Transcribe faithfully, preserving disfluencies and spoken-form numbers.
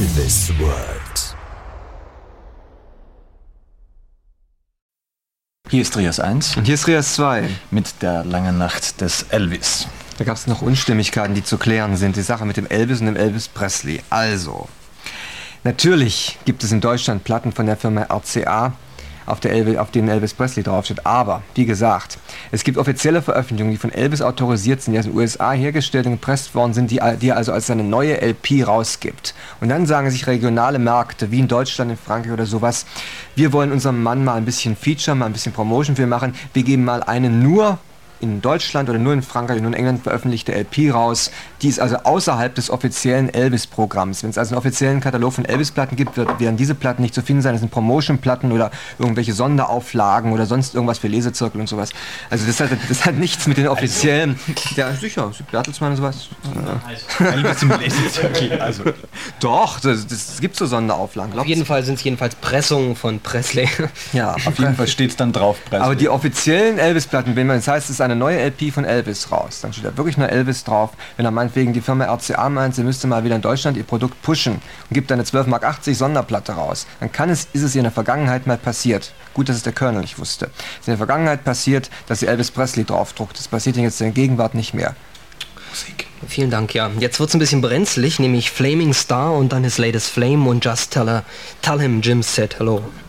Elvis World. Hier ist Trias eins. Und hier ist Trias zwei. Mit der langen Nacht des Elvis. Da gab es noch Unstimmigkeiten, die zu klären sind. Die Sache mit dem Elvis und dem Elvis Presley. Also, natürlich gibt es in Deutschland Platten von der Firma R C A, auf, der Elvis, auf denen Elvis Presley draufsteht. Aber, wie gesagt, es gibt offizielle Veröffentlichungen, die von Elvis autorisiert sind, die aus den U S A hergestellt und gepresst worden sind, die, die er also als seine neue L P rausgibt. Und dann sagen sich regionale Märkte, wie in Deutschland, in Frankreich oder sowas, wir wollen unserem Mann mal ein bisschen Feature, mal ein bisschen Promotion für machen. Wir geben mal eine nur in Deutschland oder nur in Frankreich, nur in England veröffentlichte L P raus. Die ist also außerhalb des offiziellen Elvis-Programms. Wenn es also einen offiziellen Katalog von Elvis-Platten gibt, wird, werden diese Platten nicht zu finden sein. Das sind Promotion-Platten oder irgendwelche Sonderauflagen oder sonst irgendwas für Lesezirkel und sowas. Also das hat, das hat nichts mit den offiziellen... Also. Ja, sicher, Bertelsmann und sowas. Also, Elvis im Lesezirkel. Also. Doch, das, das gibt so Sonderauflagen. Glaubst Auf jeden du? Fall sind es jedenfalls Pressungen von Presley. Ja, auf jeden Fall steht es dann drauf, Presley. Aber die offiziellen Elvis-Platten, wenn man das heißt, es ist eine neue L P von Elvis raus, dann steht da wirklich nur Elvis drauf. Wenn er meinetwegen die Firma R C A meint, sie müsste mal wieder in Deutschland ihr Produkt pushen und gibt eine zwölf Mark achtzig Sonderplatte raus, dann kann es, ist es ihr in der Vergangenheit mal passiert. Gut, dass es der Colonel nicht wusste. Es ist in der Vergangenheit passiert, dass sie Elvis Presley draufdruckt. Das passiert jetzt in der Gegenwart nicht mehr. Musik. Vielen Dank, ja. Jetzt wird es ein bisschen brenzlig, nämlich Flaming Star und dann his latest Flame und Just Tell, her, tell him Jim said hello.